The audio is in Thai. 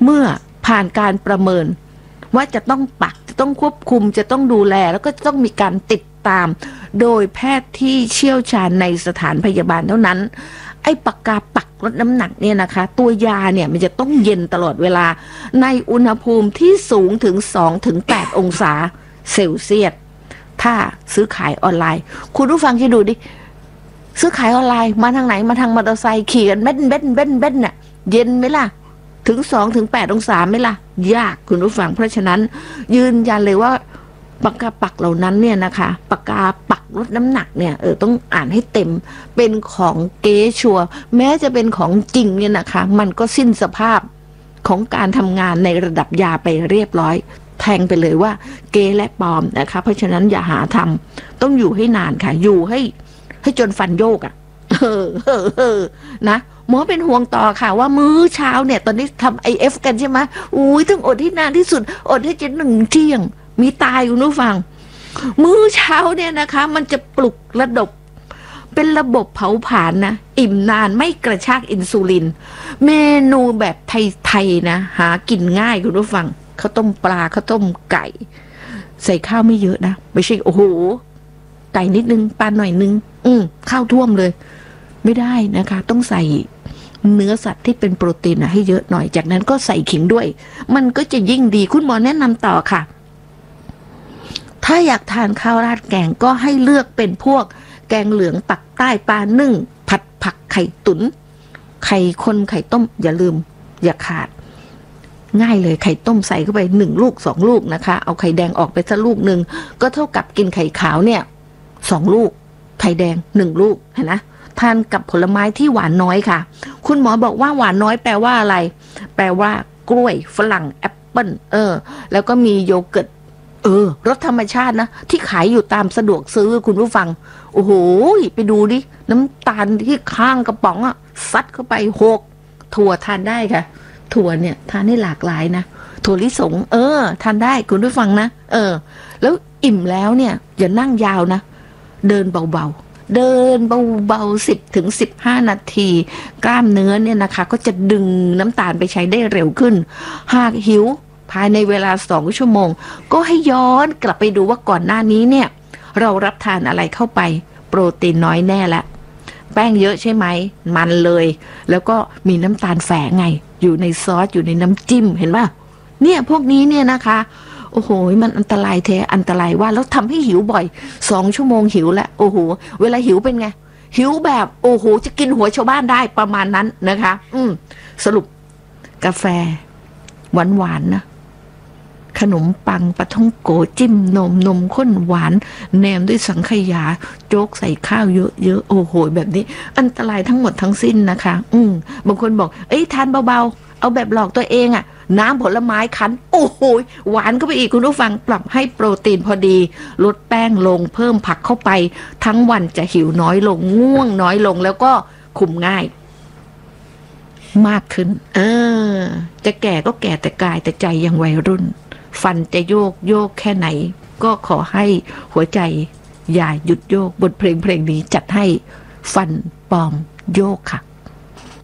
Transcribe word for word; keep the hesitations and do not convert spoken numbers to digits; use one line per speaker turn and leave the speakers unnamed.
มื่อผ่านการประเมินว่าจะต้องปักจะต้องควบคุมจะต้องดูแลแล้วก็จะต้องมีการติดตามโดยแพทย์ที่เชี่ยวชาญในสถานพยาบาลเท่านั้นไอ้ปากกาปักลดน้ำหนักเนี่ยนะคะตัวยาเนี่ยมันจะต้องเย็นตลอดเวลาในอุณหภูมิที่สูงถึง สองถึงแปด องศาเซลเซียสถ้าซื้อขายออนไลน์คุณผู้ฟังคิดดูดิซื้อขายออนไลน์มาทางไหนมาทางมอเตอร์ไซค์ขี่กันเบ้นเบ้นเบ้นเบ้นน่ะเย็นไหมล่ะถึง สองถึงแปด องศาไหมล่ะยากคุณผู้ฟังเพราะฉะนั้นยืนยันเลยว่าปากกาปักเหล่านั้นเนี่ยนะคะปากกาปักลดน้ำหนักเนี่ยเออต้องอ่านให้เต็มเป็นของเก๊ชัวแม้จะเป็นของจริงเนี่ยนะคะมันก็สิ้นสภาพของการทำงานในระดับยาไปเรียบร้อยแทงไปเลยว่าเก๊และปลอมนะคะเพราะฉะนั้นอย่าหาทำต้องอยู่ให้นานค่ะอยู่ให้ให้จนฟันโยกอ่ะเออเออเออนะหมอเป็นห่วงต่อค่ะว่ามื้อเช้าเนี่ยตอนนี้ทำไอเอฟกันใช่ไหมอุ้ยต้องอดให้นานที่สุดอดให้จนหนึ่งเที่ยงมีตายคุณผู้ฟังมื้อเช้าเนี่ยนะคะมันจะปลุกระดบเป็นระบบเผาผลาญนะอิ่มนานไม่กระชากอินซูลินเมนูแบบไทยๆนะหากินง่ายคุณผู้ฟังข้าวต้มปลาข้าวต้มไก่ใส่ข้าวไม่เยอะนะไม่ใช่โอ้โหไก่นิดนึงปลาหน่อยนึงอืมข้าวท่วมเลยไม่ได้นะคะต้องใส่เนื้อสัตว์ที่เป็นโปรตีนนะให้เยอะหน่อยจากนั้นก็ใส่ขิงด้วยมันก็จะยิ่งดีคุณหมอแนะนำต่อค่ะถ้าอยากทานข้าวราดแกงก็ให้เลือกเป็นพวกแกงเหลืองปักใต้ปลานึ่งผัดผักไข่ตุน๋นไข่คนไข่ต้มอย่าลืมอย่าขาดง่ายเลยไข่ต้มใส่เข้าไปหนึ่งลูกสองลูกนะคะเอาไข่แดงออกไปสักลูกหนึ่งก็เท่ากับกินไข่ขาวเนี่ยสองลูกไข่แดงหนึ่งลูกเห็นนะทานกับผลไม้ที่หวานน้อยค่ะคุณหมอบอกว่าหวานน้อยแปลว่าอะไรแปลว่ากล้วยฝรั่งแอปเปิ้ลเออแล้วก็มีโยเกิร์ตเออรสธรรมชาตินะที่ขายอยู่ตามสะดวกซื้อคุณผู้ฟังโอ้โหไปดูดิน้ำตาลที่ข้างกระป๋องอ่ะซัดเข้าไปหกถั่วทานได้ค่ะถั่วเนี่ยทานได้หลากหลายนะถั่วลิสงเออทานได้คุณผู้ฟังนะเออแล้วอิ่มแล้วเนี่ยอย่านั่งยาวนะเดินเบาๆเดินเบาๆสิบถึงสิบห้านาทีกล้ามเนื้อเนี่ยนะคะก็จะดึงน้ำตาลไปใช้ได้เร็วขึ้นหากหิวภายในเวลาสองชั่วโมงก็ให้ย้อนกลับไปดูว่าก่อนหน้านี้เนี่ยเรารับทานอะไรเข้าไปโปรตีนน้อยแน่ละแป้งเยอะใช่ไหมมันเลยแล้วก็มีน้ำตาลแฝงไงอยู่ในซอสอยู่ในน้ำจิ้มเห็นป่ะเนี่ยพวกนี้เนี่ยนะคะโอ้โหมันอันตรายแท้อันตรายว่าแล้วทำให้หิวบ่อยสองชั่วโมงหิวแล้วโอ้โหเวลาหิวเป็นไงหิวแบบโอ้โหจะกินหัวชาวบ้านได้ประมาณนั้นนะคะอืมสรุปกาแฟหวานหวานนะขนมปังปลาท่องโกจิ้มนมนมข้นหวานแหนมด้วยสังขยาโจ๊กใส่ข้าวเยอะๆโอ้โหแบบนี้อันตรายทั้งหมดทั้งสิ้นนะคะอืมบางคนบอกเอ้ยทานเบาๆเอาแบบหลอกตัวเองอะน้ำผลไม้คั้นโอ้โหหวานเข้าไปอีกคุณผู้ฟังปรับให้โปรตีนพอดีลดแป้งลงเพิ่มผักเข้าไปทั้งวันจะหิวน้อยลงง่วงน้อยลงแล้วก็คุมง่ายมากขึ้นเออจะแก่ก็แก่แต่กายแต่ใจยังวัยรุ่นฟันจะโยกโยกแค่ไหนก็ขอให้หัวใจอย่าหยุดโยกบทเพลงเพลงนี้จัดให้ฟันปลอมโยกค่ะ